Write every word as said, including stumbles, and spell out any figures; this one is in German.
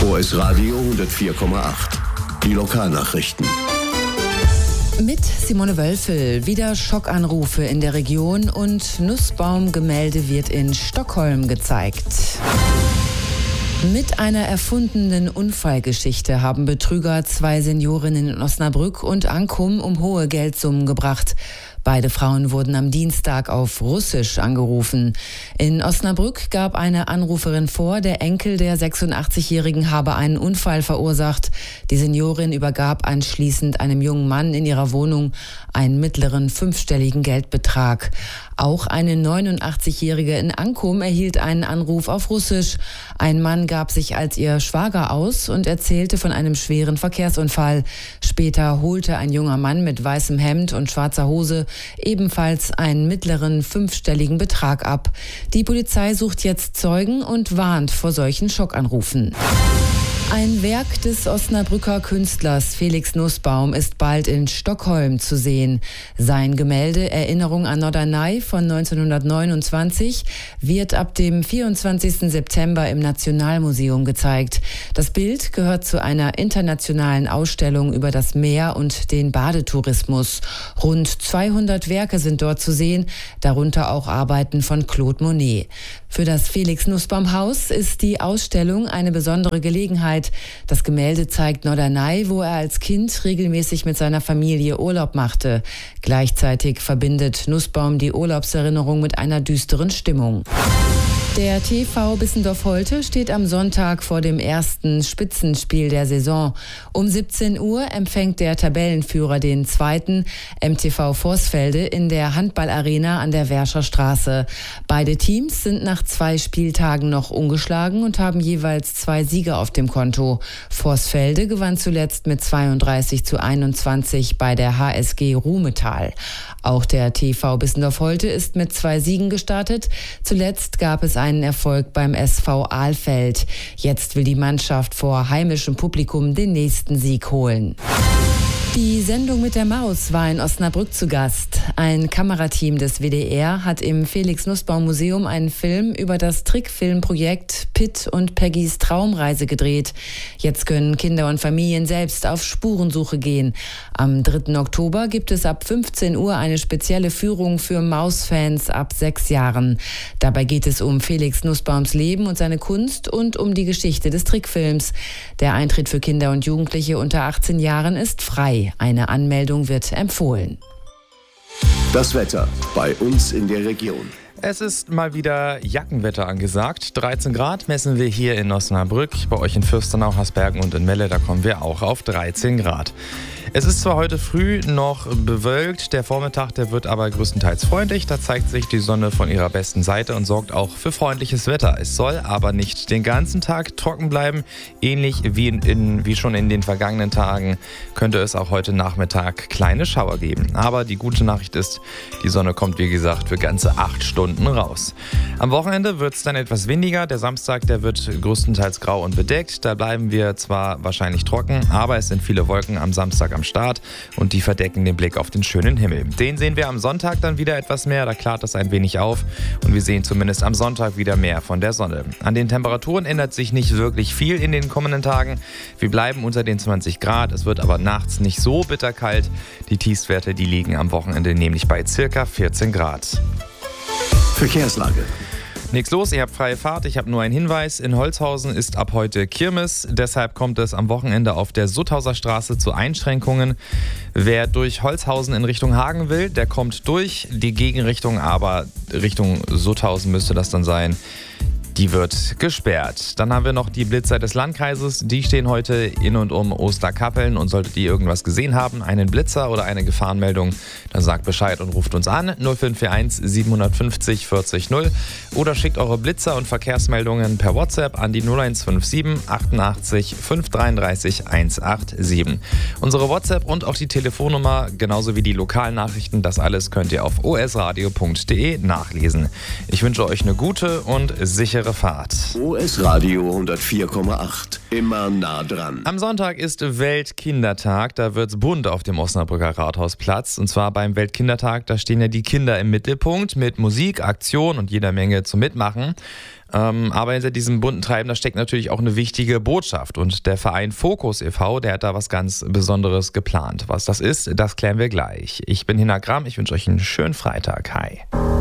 O S Radio hundertvier Komma acht. Die Lokalnachrichten. Mit Simone Wölfel. Wieder Schockanrufe in der Region und Nussbaumgemälde wird in Stockholm gezeigt. Mit einer erfundenen Unfallgeschichte haben Betrüger zwei Seniorinnen in Osnabrück und Ankum um hohe Geldsummen gebracht. Beide Frauen wurden am Dienstag auf Russisch angerufen. In Osnabrück gab eine Anruferin vor, der Enkel der sechsundachtzigjährigen habe einen Unfall verursacht. Die Seniorin übergab anschließend einem jungen Mann in ihrer Wohnung einen mittleren fünfstelligen Geldbetrag. Auch eine neunundachtzigjährige in Ankum erhielt einen Anruf auf Russisch. Ein Mann gab sich als ihr Schwager aus und erzählte von einem schweren Verkehrsunfall. Später holte ein junger Mann mit weißem Hemd und schwarzer Hose ebenfalls einen mittleren fünfstelligen Betrag ab. Die Polizei sucht jetzt Zeugen und warnt vor solchen Schockanrufen. Ein Werk des Osnabrücker Künstlers Felix Nussbaum ist bald in Stockholm zu sehen. Sein Gemälde Erinnerung an Norderney von neunzehnhundertneunundzwanzig wird ab dem vierundzwanzigsten September im Nationalmuseum gezeigt. Das Bild gehört zu einer internationalen Ausstellung über das Meer und den Badetourismus. Rund zweihundert Werke sind dort zu sehen, darunter auch Arbeiten von Claude Monet. Für das Felix Nussbaum Haus ist die Ausstellung eine besondere Gelegenheit. Das Gemälde zeigt Norderney, wo er als Kind regelmäßig mit seiner Familie Urlaub machte. Gleichzeitig verbindet Nussbaum die Urlaubserinnerung mit einer düsteren Stimmung. Der T V Bissendorf-Holte steht am Sonntag vor dem ersten Spitzenspiel der Saison. Um siebzehn Uhr empfängt der Tabellenführer den zweiten M T V Vorsfelde in der Handballarena an der Wärscher Straße. Beide Teams sind nach zwei Spieltagen noch ungeschlagen und haben jeweils zwei Siege auf dem Konto. Vorsfelde gewann zuletzt mit zweiunddreißig zu einundzwanzig bei der H S G Ruhmetal. Auch der T V Bissendorf-Holte ist mit zwei Siegen gestartet. Zuletzt gab es einen Erfolg beim S V Ahlfeld. Jetzt will die Mannschaft vor heimischem Publikum den nächsten Sieg holen. Die Sendung mit der Maus war in Osnabrück zu Gast. Ein Kamerateam des W D R hat im Felix-Nussbaum-Museum einen Film über das Trickfilmprojekt Pitt und Peggys Traumreise gedreht. Jetzt können Kinder und Familien selbst auf Spurensuche gehen. Am dritten Oktober gibt es ab fünfzehn Uhr eine spezielle Führung für Mausfans ab sechs Jahren. Dabei geht es um Felix Nussbaums Leben und seine Kunst und um die Geschichte des Trickfilms. Der Eintritt für Kinder und Jugendliche unter achtzehn Jahren ist frei. Eine Anmeldung wird empfohlen. Das Wetter bei uns in der Region. Es ist mal wieder Jackenwetter angesagt. dreizehn Grad messen wir hier in Osnabrück. Bei euch in Fürstenau, Hasbergen und in Melle, da kommen wir auch auf dreizehn Grad. Es ist zwar heute früh noch bewölkt, der Vormittag, der wird aber größtenteils freundlich. Da zeigt sich die Sonne von ihrer besten Seite und sorgt auch für freundliches Wetter. Es soll aber nicht den ganzen Tag trocken bleiben. Ähnlich wie, in, in, wie schon in den vergangenen Tagen könnte es auch heute Nachmittag kleine Schauer geben. Aber die gute Nachricht ist, die Sonne kommt wie gesagt für ganze acht Stunden raus. Am Wochenende wird es dann etwas weniger. Der Samstag, der wird größtenteils grau und bedeckt. Da bleiben wir zwar wahrscheinlich trocken, aber es sind viele Wolken am Samstag am Start und die verdecken den Blick auf den schönen Himmel. Den sehen wir am Sonntag dann wieder etwas mehr, da klart es ein wenig auf und wir sehen zumindest am Sonntag wieder mehr von der Sonne. An den Temperaturen ändert sich nicht wirklich viel in den kommenden Tagen. Wir bleiben unter den zwanzig Grad, es wird aber nachts nicht so bitterkalt. Die Tiefstwerte, die liegen am Wochenende nämlich bei circa vierzehn Grad. Verkehrslage. Nichts los, ihr habt freie Fahrt. Ich habe nur einen Hinweis. In Holzhausen ist ab heute Kirmes. Deshalb kommt es am Wochenende auf der Sutthauser Straße zu Einschränkungen. Wer durch Holzhausen in Richtung Hagen will, der kommt durch. Die Gegenrichtung aber Richtung Sutthausen müsste das dann sein. Die wird gesperrt. Dann haben wir noch die Blitzer des Landkreises. Die stehen heute in und um Osterkappeln. Und solltet ihr irgendwas gesehen haben, einen Blitzer oder eine Gefahrenmeldung, dann sagt Bescheid und ruft uns an. null fünf vier eins sieben fünf null vierzig null. Oder schickt eure Blitzer und Verkehrsmeldungen per WhatsApp an die null eins fünf sieben achtundachtzig fünf dreiunddreißig hundertsiebenundachtzig. Unsere WhatsApp und auch die Telefonnummer, genauso wie die Lokalnachrichten, das alles könnt ihr auf o s radio punkt d e nachlesen. Ich wünsche euch eine gute und sichere Fahrt. O S Radio hundertvier Komma acht. Immer nah dran. Am Sonntag ist Weltkindertag. Da wird's bunt auf dem Osnabrücker Rathausplatz. Und zwar beim Weltkindertag, da stehen ja die Kinder im Mittelpunkt mit Musik, Aktion und jeder Menge zum Mitmachen. Ähm, aber hinter diesem bunten Treiben, da steckt natürlich auch eine wichtige Botschaft. Und der Verein Fokus e V, der hat da was ganz Besonderes geplant. Was das ist, das klären wir gleich. Ich bin Hina Gramm, ich wünsche euch einen schönen Freitag. Hi.